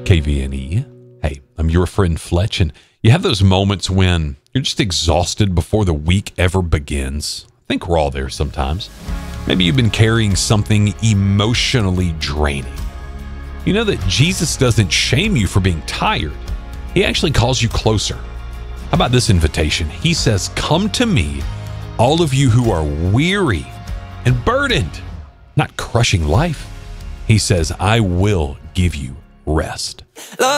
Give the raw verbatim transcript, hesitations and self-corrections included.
K V N E. Hey, I'm your friend Fletch, and you have those moments when you're just exhausted before the week ever begins. I think we're all there sometimes. Maybe you've been carrying something emotionally draining. You know that Jesus doesn't shame you for being tired. He actually calls you closer. How about this invitation? He says, "Come to me, all of you who are weary and burdened," not crushing life. He says, "I will give you rest."